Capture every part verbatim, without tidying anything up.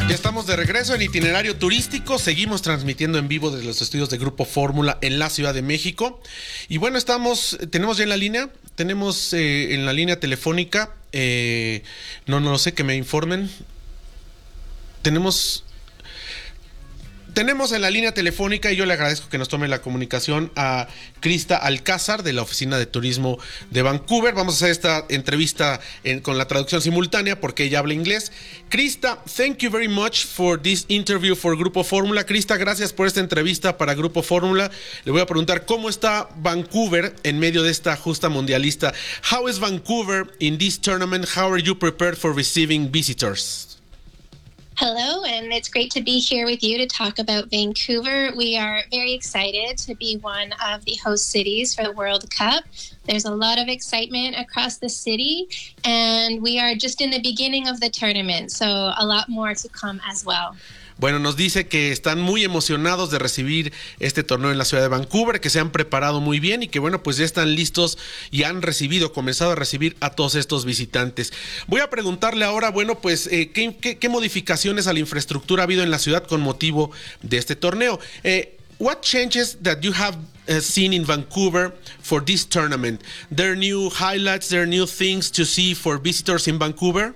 Ya estamos de regreso en Itinerario Turístico. Seguimos transmitiendo en vivo desde los estudios de Grupo Fórmula en la Ciudad de México. Y bueno, estamos, tenemos ya en la línea, tenemos eh, en la línea telefónica, eh, no, no lo sé, que me informen. Tenemos... Tenemos en la línea telefónica, y yo le agradezco que nos tome la comunicación, a Krista Alcázar de la Oficina de Turismo de Vancouver. Vamos a hacer esta entrevista en, con la traducción simultánea porque ella habla inglés. Krista, thank you very much for this interview for Grupo Fórmula. Krista, gracias por esta entrevista para Grupo Fórmula. Le voy a preguntar cómo está Vancouver en medio de esta justa mundialista. How is Vancouver in this tournament? How are you prepared for receiving visitors? Hello, and it's great to be here with you to talk about Vancouver. We are very excited to be one of the host cities for the World Cup. There's a lot of excitement across the city, and we are just in the beginning of the tournament, so a lot more to come as well. Bueno, nos dice que están muy emocionados de recibir este torneo en la ciudad de Vancouver, que se han preparado muy bien y que bueno, pues ya están listos y han recibido, comenzado a recibir a todos estos visitantes. Voy a preguntarle ahora, bueno, pues eh, ¿qué, qué, qué modificaciones a la infraestructura ha habido en la ciudad con motivo de este torneo? Eh, What changes that you have uh, seen in Vancouver for this tournament? There are new highlights, there are new things to see for visitors in Vancouver?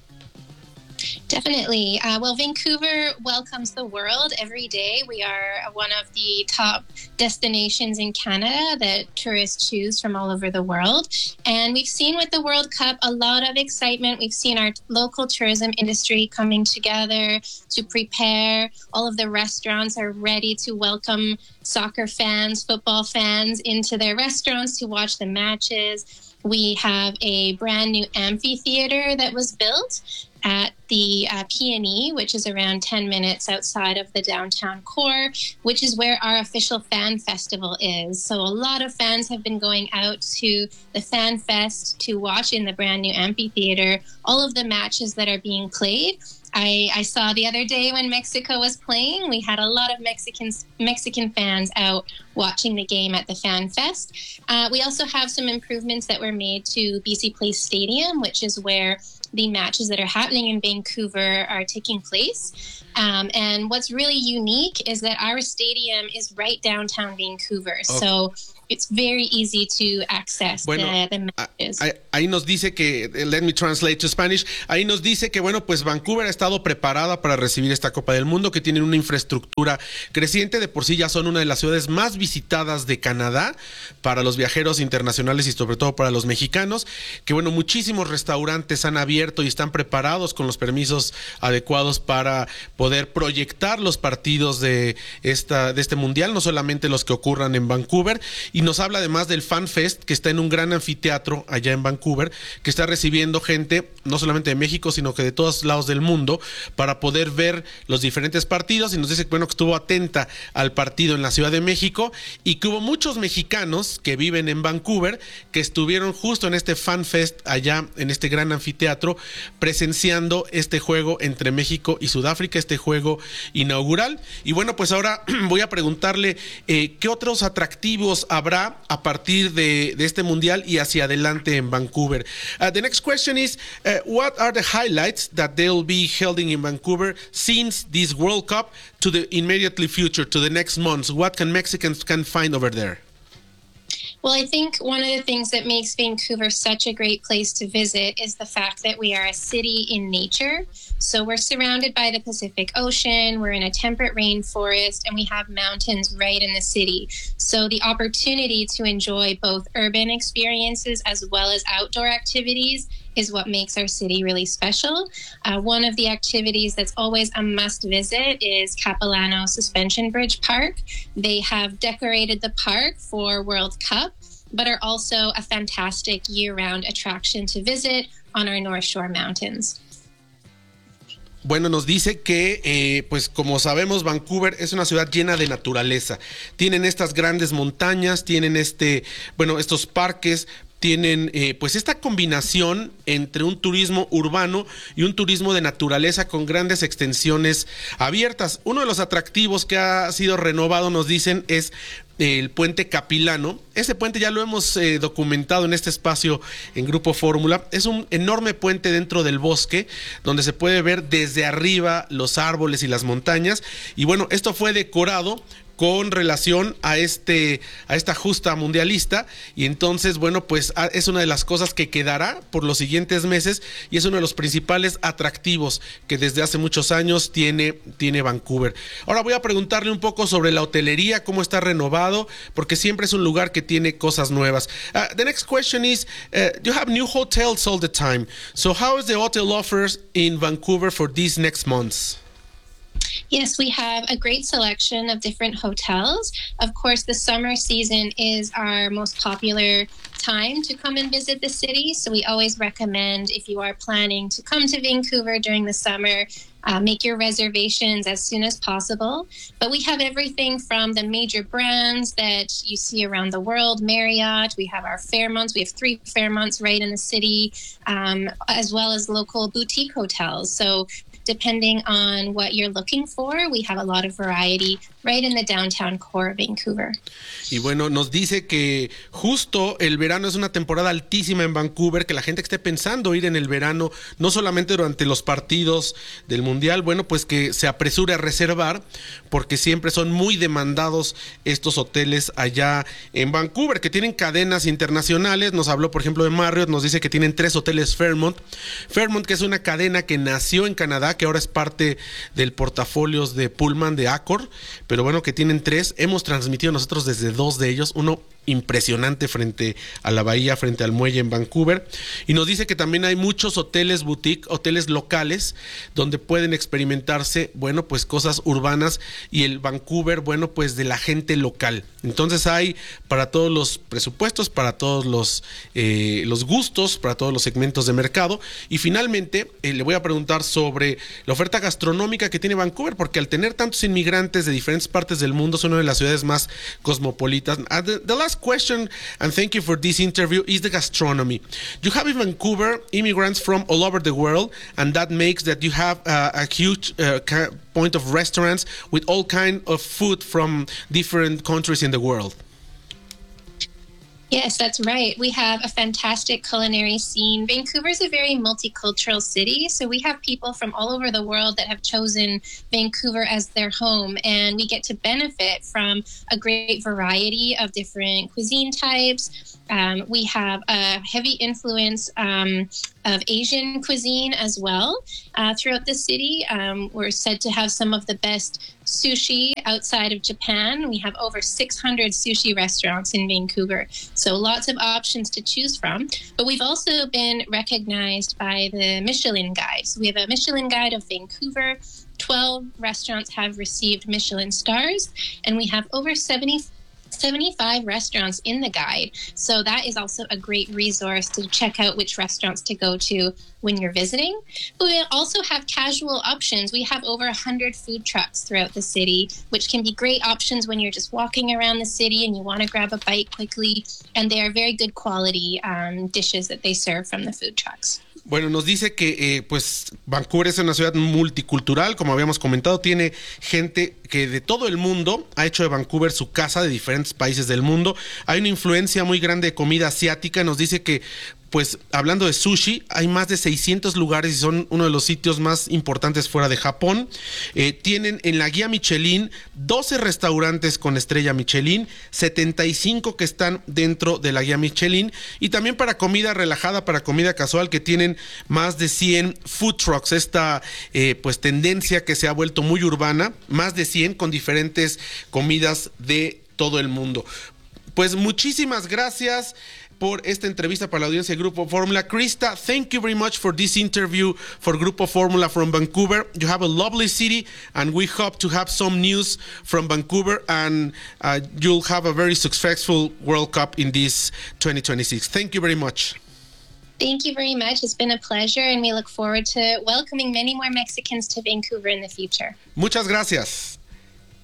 Definitely. Uh, well, Vancouver welcomes the world every day. We are one of the top destinations in Canada that tourists choose from all over the world. And we've seen with the World Cup a lot of excitement. We've seen our local tourism industry coming together to prepare. All of the restaurants are ready to welcome soccer fans, football fans into their restaurants to watch the matches. We have a brand new amphitheater that was built at the uh, P and E, which is around ten minutes outside of the downtown core, which is where our official fan festival is. So a lot of fans have been going out to the Fan Fest to watch in the brand new amphitheater all of the matches that are being played. I, I saw the other day when Mexico was playing, we had a lot of Mexicans, Mexican fans out watching the game at the Fan Fest. Uh, we also have some improvements that were made to B C Place Stadium, which is where the matches that are happening in Vancouver are taking place. Um, and what's really unique is that our stadium is right downtown Vancouver. Okay. So it's very easy to access bueno, the, the matches. Ahí, ahí nos dice que, let me translate to Spanish, ahí nos dice que, bueno, pues Vancouver ha estado preparada para recibir esta Copa del Mundo, que tienen una infraestructura creciente, de por sí ya son una de las ciudades más visitadas de Canadá para los viajeros internacionales y sobre todo para los mexicanos, que bueno, muchísimos restaurantes han abierto y están preparados con los permisos adecuados para poder proyectar los partidos de, esta, de este mundial, no solamente los que ocurran en Vancouver. Y nos habla además del Fan Fest, que está en un gran anfiteatro allá en Vancouver, que está recibiendo gente no solamente de México, sino que de todos lados del mundo, para poder ver los diferentes partidos. Y nos dice bueno, que estuvo atenta al partido en la Ciudad de México y que hubo muchos mexicanos que viven en Vancouver que estuvieron justo en este Fan Fest allá en este gran anfiteatro presenciando este juego entre México y Sudáfrica, este juego inaugural. Y bueno, pues ahora voy a preguntarle eh, qué otros atractivos habrá a partir de, de este mundial y hacia adelante en Vancouver. Uh, the next question is, uh, what are the highlights that they'll be holding in Vancouver since this World Cup to the immediately future, to the next months? What can Mexicans can find over there? Well, I think one of the things that makes Vancouver such a great place to visit is the fact that we are a city in nature. So we're surrounded by the Pacific Ocean, we're in a temperate rainforest, and we have mountains right in the city. So the opportunity to enjoy both urban experiences as well as outdoor activities is what makes our city really special. Uh, one of the activities that's always a must visit is Capilano Suspension Bridge Park. They have decorated the park for World Cup, but are also a fantastic year-round attraction to visit on our North Shore mountains. Bueno, nos dice que, eh, pues como sabemos, Vancouver es una ciudad llena de naturaleza. Tienen estas grandes montañas, tienen este, bueno, estos parques, tienen eh, pues esta combinación entre un turismo urbano y un turismo de naturaleza con grandes extensiones abiertas. Uno de los atractivos que ha sido renovado, nos dicen, es el puente Capilano. Ese puente ya lo hemos eh, documentado en este espacio en Grupo Fórmula. Es un enorme puente dentro del bosque donde se puede ver desde arriba los árboles y las montañas. Y bueno, esto fue decorado con relación a este a esta justa mundialista, y entonces bueno, pues es una de las cosas que quedará por los siguientes meses y es uno de los principales atractivos que desde hace muchos años tiene tiene Vancouver. Ahora voy a preguntarle un poco sobre la hotelería, cómo está renovado, porque siempre es un lugar que tiene cosas nuevas. Uh, the next question is, uh, you have new hotels all the time. So how is the hotel offers in Vancouver for these next months? Yes, we have a great selection of different hotels. Of course, the summer season is our most popular time to come and visit the city. So we always recommend, if you are planning to come to Vancouver during the summer, uh, make your reservations as soon as possible. But we have everything from the major brands that you see around the world, Marriott. We have our Fairmonts. We have three Fairmonts right in the city, um, as well as local boutique hotels. So depending on what you're looking for, we have a lot of variety right in the downtown core of Vancouver. Y bueno, nos dice que justo el verano es una temporada altísima en Vancouver, que la gente que esté pensando ir en el verano, no solamente durante los partidos del Mundial, bueno, pues que se apresure a reservar, porque siempre son muy demandados estos hoteles allá en Vancouver, que tienen cadenas internacionales. Nos habló, por ejemplo, de Marriott, nos dice que tienen tres hoteles Fairmont. Fairmont, que es una cadena que nació en Canadá, que ahora es parte del portafolio de Pullman de Accor, pero bueno, que tienen tres. Hemos transmitido nosotros desde dos de ellos, uno impresionante frente a la bahía, frente al muelle en Vancouver, y nos dice que también hay muchos hoteles boutique, hoteles locales, donde pueden experimentarse, bueno, pues cosas urbanas, y el Vancouver, bueno, pues de la gente local. Entonces hay para todos los presupuestos, para todos los, eh, los gustos, para todos los segmentos de mercado. Y finalmente eh, le voy a preguntar sobre la oferta gastronómica que tiene Vancouver, porque al tener tantos inmigrantes de diferentes partes del mundo, es una de las ciudades más cosmopolitas. Uh, the, the last question, and thank you for this interview, is the gastronomy. You have in Vancouver immigrants from all over the world, and that makes that you have uh, a huge uh, point of restaurants with all kind of food from different countries in the world. Yes, that's right. We have a fantastic culinary scene. Vancouver is a very multicultural city, so we have people from all over the world that have chosen Vancouver as their home, and we get to benefit from a great variety of different cuisine types. Um, we have a heavy influence um, of Asian cuisine as well uh, throughout the city. Um, we're said to have some of the best sushi outside of Japan. We have over six hundred sushi restaurants in Vancouver, so lots of options to choose from. But we've also been recognized by the Michelin Guide. So we have a Michelin Guide of Vancouver. twelve restaurants have received Michelin stars, and we have over seventy seventy-five restaurants in the guide. So that is also a great resource to check out which restaurants to go to when you're visiting. But we also have casual options. We have over one hundred food trucks throughout the city, which can be great options when you're just walking around the city and you want to grab a bite quickly. And they are very good quality um, dishes that they serve from the food trucks. Bueno, nos dice que eh, pues Vancouver es una ciudad multicultural, como habíamos comentado, tiene gente que de todo el mundo ha hecho de Vancouver su casa, de diferentes países del mundo. Hay una influencia muy grande de comida asiática. Nos dice que, pues hablando de sushi, hay más de seiscientos lugares y son uno de los sitios más importantes fuera de Japón. Eh, tienen en la guía Michelin doce restaurantes con estrella Michelin, setenta y cinco que están dentro de la guía Michelin, y también para comida relajada, para comida casual, que tienen más de cien food trucks, esta eh, pues tendencia que se ha vuelto muy urbana, más de cien con diferentes comidas de todo el mundo. Pues muchísimas gracias por esta entrevista para la audiencia de Grupo Fórmula. Krista, thank you very much for this interview for Grupo Fórmula from Vancouver. You have a lovely city, and we hope to have some news from Vancouver, and uh, you'll have a very successful World Cup in this twenty twenty-six. Thank you very much. Thank you very much. It's been a pleasure, and we look forward to welcoming many more Mexicans to Vancouver in the future. Muchas gracias.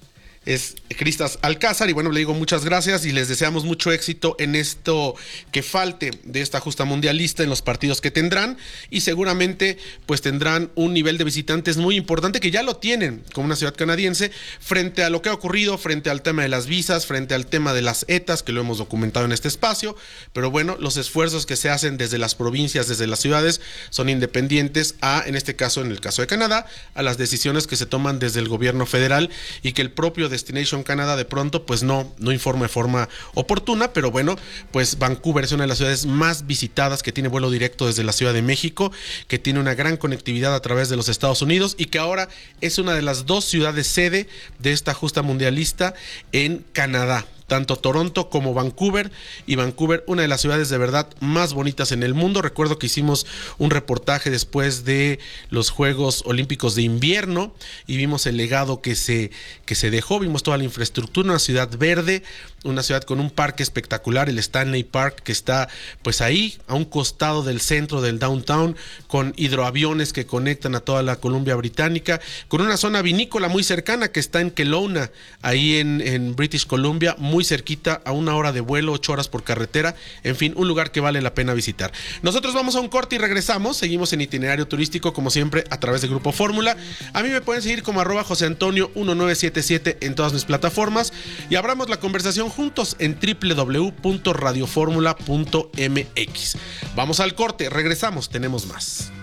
es Cristas Alcázar. Y bueno, le digo muchas gracias y les deseamos mucho éxito en esto que falte de esta justa mundialista, en los partidos que tendrán, y seguramente pues tendrán un nivel de visitantes muy importante, que ya lo tienen como una ciudad canadiense, frente a lo que ha ocurrido, frente al tema de las visas, frente al tema de las E T As, que lo hemos documentado en este espacio. Pero bueno, los esfuerzos que se hacen desde las provincias, desde las ciudades, son independientes a, en este caso, en el caso de Canadá, a las decisiones que se toman desde el gobierno federal, y que el propio Destination Canada de pronto pues no, no informa de forma oportuna. Pero bueno, pues Vancouver es una de las ciudades más visitadas, que tiene vuelo directo desde la Ciudad de México, que tiene una gran conectividad a través de los Estados Unidos, y que ahora es una de las dos ciudades sede de esta justa mundialista en Canadá. Tanto Toronto como Vancouver, y Vancouver, una de las ciudades de verdad más bonitas en el mundo. Recuerdo que hicimos un reportaje después de los Juegos Olímpicos de Invierno y vimos el legado que se, que se dejó, vimos toda la infraestructura, una ciudad verde, una ciudad con un parque espectacular, el Stanley Park, que está pues ahí a un costado del centro del downtown, con hidroaviones que conectan a toda la Columbia Británica, con una zona vinícola muy cercana que está en Kelowna, ahí en, en British Columbia, muy cerquita, a una hora de vuelo, ocho horas por carretera. En fin, un lugar que vale la pena visitar. Nosotros vamos a un corte y regresamos. Seguimos en Itinerario Turístico, como siempre, a través de Grupo Fórmula. A mí me pueden seguir como arroba José Antonio uno nueve siete siete en todas mis plataformas, y abramos la conversación juntos en doble u doble u doble u punto radio fórmula punto m x. Vamos al corte, regresamos, tenemos más.